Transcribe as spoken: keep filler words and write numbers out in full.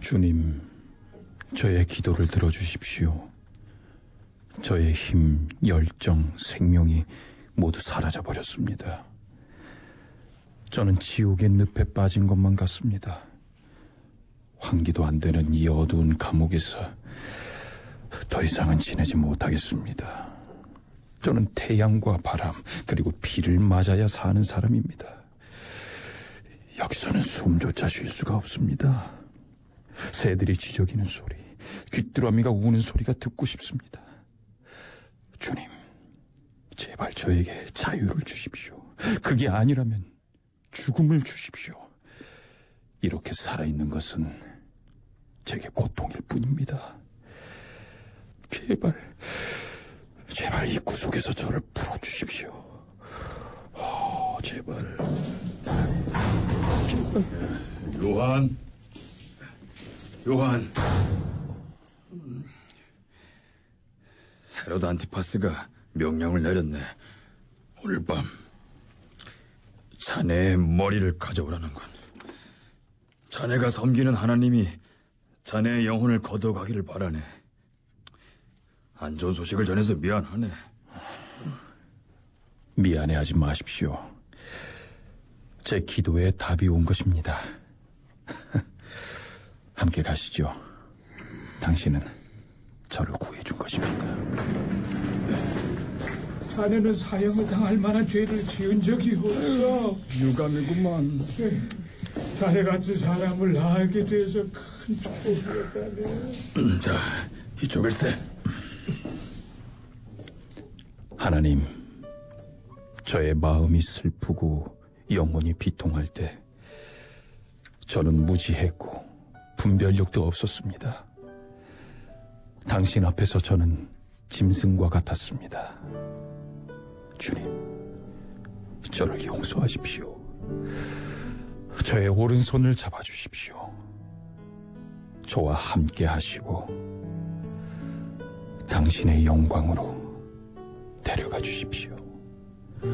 주님, 저의 기도를 들어주십시오. 저의 힘, 열정, 생명이 모두 사라져버렸습니다. 저는 지옥의 늪에 빠진 것만 같습니다. 환기도 안 되는 이 어두운 감옥에서 더 이상은 지내지 못하겠습니다. 저는 태양과 바람 그리고 비를 맞아야 사는 사람입니다. 여기서는 숨조차 쉴 수가 없습니다. 새들이 지저귀는 소리, 귀뚜라미가 우는 소리가 듣고 싶습니다. 주님, 제발 저에게 자유를 주십시오. 그게 아니라면 죽음을 주십시오. 이렇게 살아있는 것은 제게 고통일 뿐입니다. 제발, 제발 이 구속에서 저를 풀어주십시오. 어, 제발. 제발. 요한, 요한. 헤로드 안티파스가 명령을 내렸네. 오늘 밤 자네의 머리를 가져오라는 건 자네가 섬기는 하나님이 자네의 영혼을 거둬가기를 바라네. 안 좋은 소식을 전해서 미안하네. 미안해하지 마십시오. 제 기도에 답이 온 것입니다. 함께 가시죠. 당신은 저를 구해준 것입니다. 자네는 사형을 당할 만한 죄를 지은 적이 없어. 유감이구만. 자네같이 사람을 알게 돼서 큰 축복이었다네. 자, 이쪽일세. 하나님, 저의 마음이 슬프고 영혼이 비통할 때 저는 무지했고 분별력도 없었습니다. 당신 앞에서 저는 짐승과 같았습니다. 주님, 저를 용서하십시오. 저의 오른손을 잡아주십시오. 저와 함께 하시고 당신의 영광으로 데려가 주십시오.